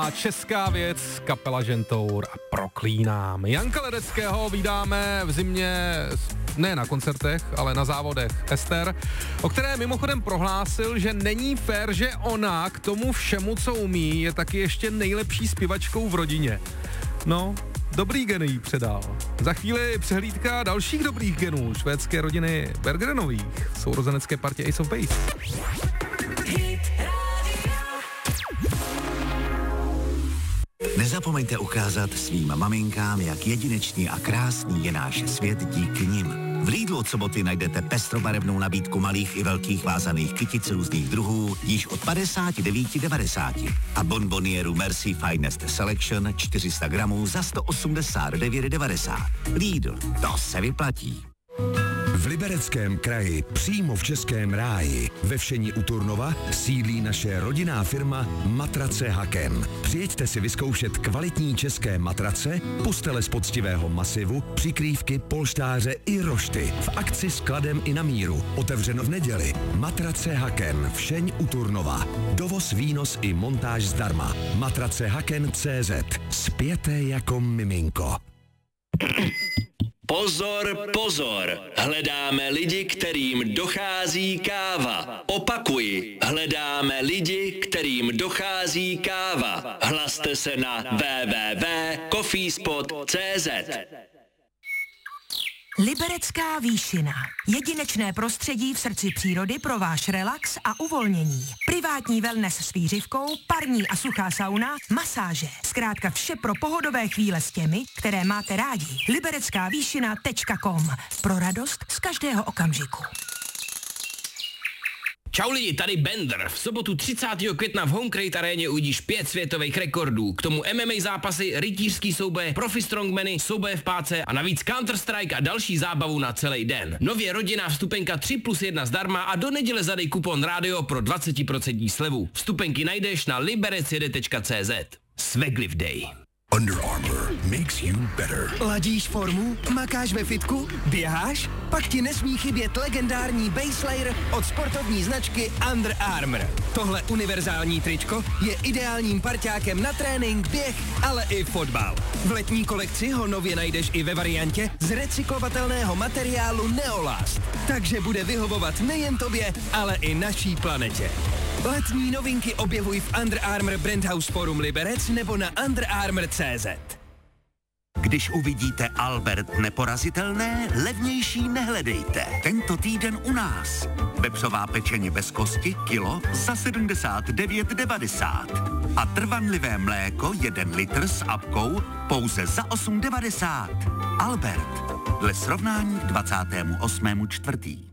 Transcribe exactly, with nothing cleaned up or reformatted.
A česká věc, kapela Žentour a Proklínám. Janka Ledeckého vídáme v zimě ne na koncertech, ale na závodech Ester, o které mimochodem prohlásil, že není fér, že ona k tomu všemu, co umí, je taky ještě nejlepší zpěvačkou v rodině. No, dobrý gen jí předal. Za chvíli přehlídka dalších dobrých genů švédské rodiny Bergerenových, sourozenecké partě Ace of Base. Nezapomeňte ukázat svým maminkám, jak jedinečný a krásný je náš svět díky nim. V Lidlu od soboty najdete pestrobarevnou nabídku malých i velkých vázaných kytic různých druhů již od padesát devět devadesát a bonbonieru Merci Finest Selection čtyři sta gramů za sto osmdesát devět devadesát. Lidl, to se vyplatí. V Libereckém kraji, přímo v Českém ráji, ve Všení u Turnova, sídlí naše rodinná firma Matrace Haken. Přijeďte si vyzkoušet kvalitní české matrace, postele z poctivého masivu, přikrývky, polštáře i rošty. V akci s kladem i na míru. Otevřeno v neděli. Matrace Haken, Všeň u Turnova. Dovoz, výnos i montáž zdarma. Matrace Haken tečka cé zet. Spěte jako miminko. Pozor, pozor, hledáme lidi, kterým dochází káva. Opakuji, hledáme lidi, kterým dochází káva. Hlaste se na w w w tečka coffeespot tečka cé zet. Liberecká výšina. Jedinečné prostředí v srdci přírody pro váš relax a uvolnění. Privátní wellness s výřivkou, parní a suchá sauna, masáže. Zkrátka vše pro pohodové chvíle s těmi, které máte rádi. liberecká výšina tečka com. Pro radost z každého okamžiku. Čau lidi, tady Bender. V sobotu třicátého května v Home aréně uvidíš pět světových rekordů. K tomu M M A zápasy, rytířský souboje, profi strongmany, souboje v páce a navíc Counter-Strike a další zábavu na celý den. Nově rodinná vstupenka tři plus jedna zdarma a do neděle zadej kupon rádio pro dvacet procent slevu. Vstupenky najdeš na liberec jede tečka cé zet. Svegliv Day. Under Armour makes you better. Ladíš formu? Makáš ve fitku? Běháš? Pak ti nesmí chybět legendární base layer od sportovní značky Under Armour. Tohle univerzální tričko je ideálním parťákem na trénink, běh, ale i fotbal. V letní kolekci ho nově najdeš i ve variantě z recyklovatelného materiálu Neolast. Takže bude vyhovovat nejen tobě, ale i naší planetě. Letní novinky objevuj v Under Armour Brandhouse Forum Liberec nebo na under armour tečka cé zet. Když uvidíte Albert neporazitelné, levnější nehledejte. Tento týden u nás. Vepřová pečeně bez kosti, kilo za sedmdesát devět devadesát. A trvanlivé mléko, jeden litr s apkou, pouze za osm devadesát. Albert. Dle srovnání k dvacátému osmému čtvrtý